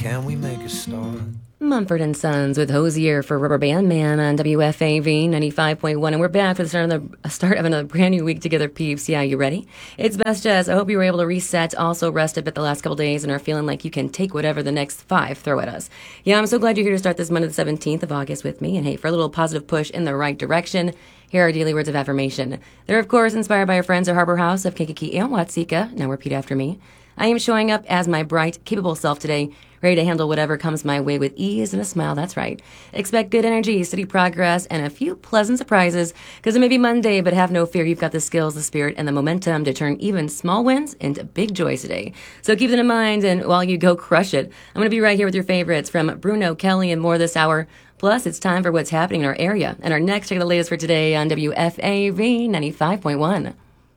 can we make a start? Mumford & Sons with Hosier for Rubber Band Man on WFAV 95.1. And we're back for the start of another brand new week together, peeps. Yeah, you ready? It's Best Jazz. I hope you were able to reset, also rest a bit the last couple days, and are feeling like you can take whatever the next 5 throw at us. Yeah, I'm so glad you're here to start this Monday, the 17th of August with me. And hey, for a little positive push in the right direction, here are daily words of affirmation. They're, of course, inspired by our friends at Harbor House of Kankakee and Watseka. Now repeat after me. I am showing up as my bright, capable self today, ready to handle whatever comes my way with ease and a smile. That's right. Expect good energy, steady progress, and a few pleasant surprises, because it may be Monday, but have no fear. You've got the skills, the spirit, and the momentum to turn even small wins into big joys today. So keep that in mind, and while you go crush it, I'm going to be right here with your favorites from Bruno, Kelly, and more this hour. Plus, it's time for what's happening in our area. And our next check of the latest for today on WFAV 95.1.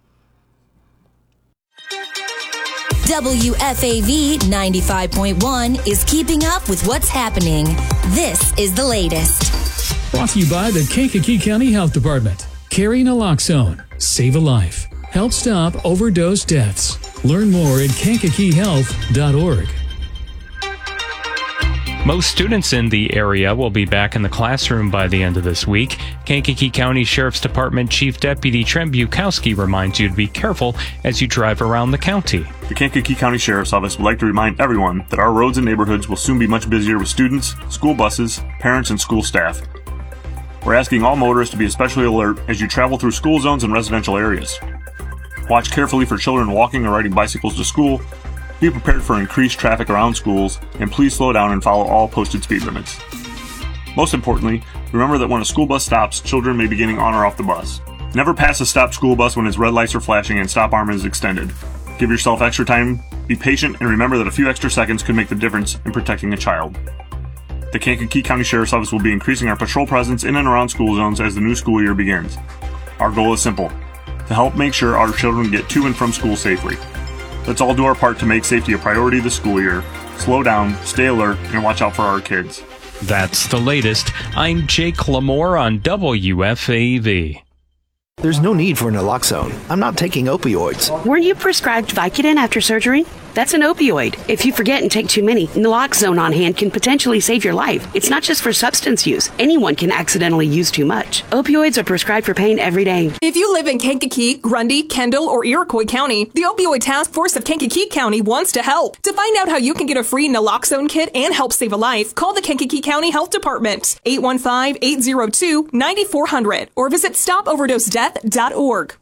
WFAV 95.1 is keeping up with what's happening. This is the latest. Brought to you by the Kankakee County Health Department. Carry naloxone. Save a life. Help stop overdose deaths. Learn more at kankakeehealth.org. Most students in the area will be back in the classroom by the end of this week. Kankakee County Sheriff's Department Chief Deputy Trent Bukowski reminds you to be careful as you drive around the county. The Kankakee County Sheriff's Office would like to remind everyone that our roads and neighborhoods will soon be much busier with students, school buses, parents, and school staff. We're asking all motorists to be especially alert as you travel through school zones and residential areas. Watch carefully for children walking or riding bicycles to school. Be prepared for increased traffic around schools, and please slow down and follow all posted speed limits. Most importantly, remember that when a school bus stops, children may be getting on or off the bus. Never pass a stopped school bus when its red lights are flashing and stop arm is extended. Give yourself extra time, be patient, and remember that a few extra seconds could make the difference in protecting a child. The Kankakee County Sheriff's Office will be increasing our patrol presence in and around school zones as the new school year begins. Our goal is simple: to help make sure our children get to and from school safely. Let's all do our part to make safety a priority this school year. Slow down, stay alert, and watch out for our kids. That's the latest. I'm Jake Lamore on WFAV. There's no need for naloxone. I'm not taking opioids. Weren't you prescribed Vicodin after surgery? That's an opioid. If you forget and take too many, naloxone on hand can potentially save your life. It's not just for substance use. Anyone can accidentally use too much. Opioids are prescribed for pain every day. If you live in Kankakee, Grundy, Kendall, or Iroquois County, the Opioid Task Force of Kankakee County wants to help. To find out how you can get a free naloxone kit and help save a life, call the Kankakee County Health Department, 815-802-9400, or visit stopoverdosedeath.org.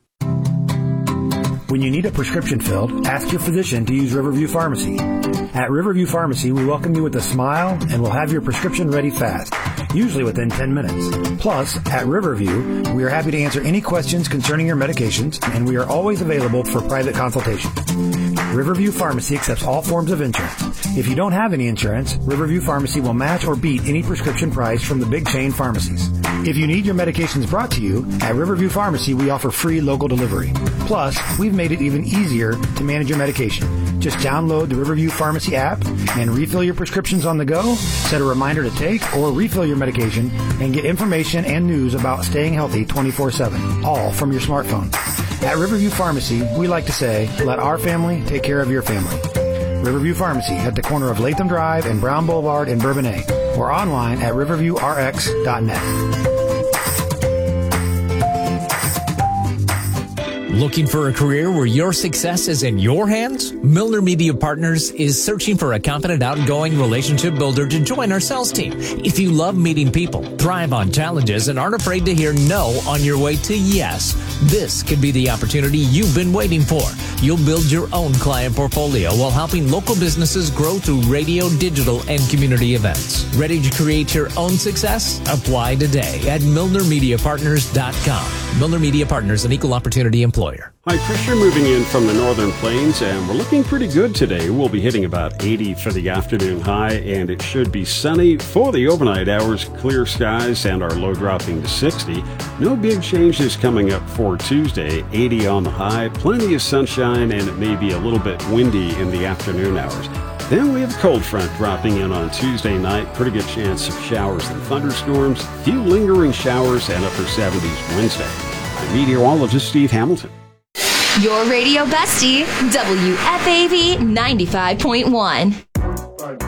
When you need a prescription filled, ask your physician to use Riverview Pharmacy. At Riverview Pharmacy, we welcome you with a smile and will have your prescription ready fast, usually within 10 minutes. Plus, at Riverview, we are happy to answer any questions concerning your medications, and we are always available for private consultation. Riverview Pharmacy accepts all forms of insurance. If you don't have any insurance, Riverview Pharmacy will match or beat any prescription price from the big chain pharmacies. If you need your medications brought to you, at Riverview Pharmacy, we offer free local delivery. Plus, we've made it even easier to manage your medication. Just download the Riverview Pharmacy app and refill your prescriptions on the go, set a reminder to take or refill your medication, and get information and news about staying healthy 24/7, all from your smartphone. At Riverview Pharmacy, we like to say, let our family take care of your family. Riverview Pharmacy at the corner of Latham Drive and Brown Boulevard in Bourbonnais, or online at riverviewrx.net. Looking for a career where your success is in your hands? Milner Media Partners is searching for a confident, outgoing relationship builder to join our sales team. If you love meeting people, thrive on challenges, and aren't afraid to hear no on your way to yes, this could be the opportunity you've been waiting for. You'll build your own client portfolio while helping local businesses grow through radio, digital, and community events. Ready to create your own success? Apply today at MilnerMediaPartners.com. Milner Media Partners, an equal opportunity employer. High pressure moving in from the northern plains, and we're looking pretty good today. We'll be hitting about 80 for the afternoon high, and it should be sunny for the overnight hours, clear skies, and our low dropping to 60. No big changes coming up for Tuesday. 80 on the high, plenty of sunshine, and it may be a little bit windy in the afternoon hours. Then we have a cold front dropping in on Tuesday night. Pretty good chance of showers and thunderstorms. Few lingering showers and upper 70s Wednesday. I'm meteorologist Steve Hamilton. Your radio bestie, WFAV 95.1.